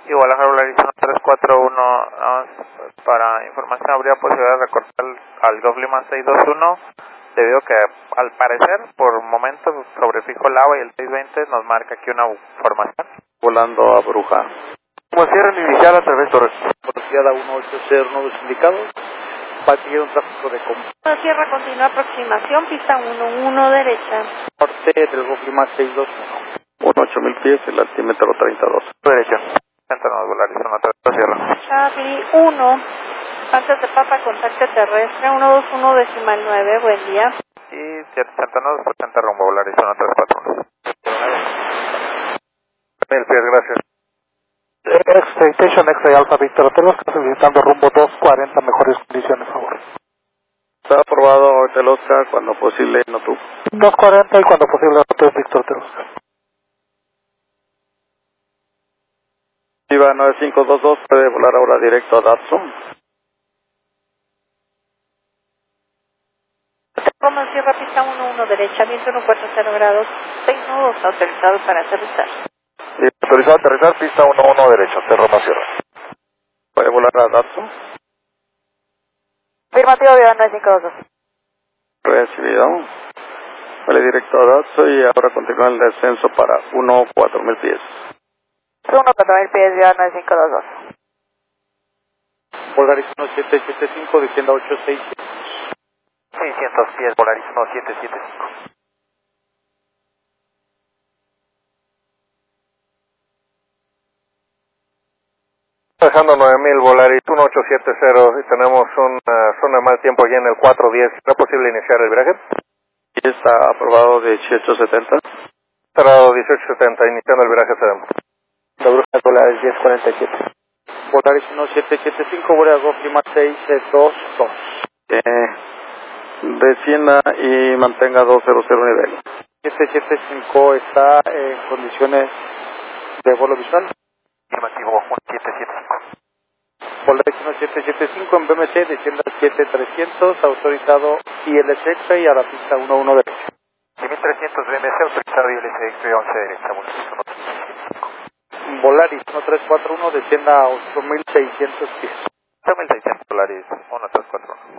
Y Guadalajara Volaris 1341, para información, habría posibilidad de recortar al Golf Lima 621, debido a que al parecer, por momentos, sobre fijo Lava y el 620 nos marca aquí una formación. Volando a Bruja. Como cierre inicial a través de Velocidad a 180 nudos indicados. Va a seguir un tráfico de combate. Cierra continua aproximación, pista 11 derecha. Norte del Golf Lima 621. 8000 pies, el altímetro 32. derecha. Centenados Volaris 13, cierra. Charlie 1, antes de Papa, contacto terrestre, 121.9, buen día. Y 769 presenta rumbo Volaris 1341. 1000 pies, gracias. Expectation X-Ray Alpha Victor Hotel, Oscar solicitando rumbo 240, mejores condiciones, por favor. Está aprobado Hotel Oscar, cuando posible, no tú. 240 y cuando posible, Hotel Victor Hotel Oscar. Viva 9522, puede volar ahora directo a Datsun. Como cierra pista 11 derecha, viento 140 grados, 6 nudos autorizados para aterrizar. Y autorizado a aterrizar, pista 11 derecha, Roma Sierra. Puede volar a Datsun. Afirmativo, Viva 9522. Recibido. Vale directo a Datsun y ahora continúa el descenso para 4000 pies. 14000 pies, Viva 9522. Volaris 1775, descienda 86. 600 pies, Volaris 1775. Dejando 9000, Volaris 1870 y tenemos una zona de mal tiempo allí en el 410. ¿Será posible iniciar el viraje? Y está aprobado 1870. Cerrado 1870, iniciando el viraje cedemos. La Bruja Volaris 1047. Volaris 1775, vuela Golf Lima 622. Descienda y mantenga 200 nivel. 775 está en condiciones de vuelo visual. Afirmativo, 1775. Volaris 1775 en BMC, descienda 7300, autorizado ILS y a la pista 11 derecha. 1300 BMC, autorizado ILS 11 derecha, Volaris 1775. Volaris 1341, descienda a 8600 pies. 8600 Volaris 1341.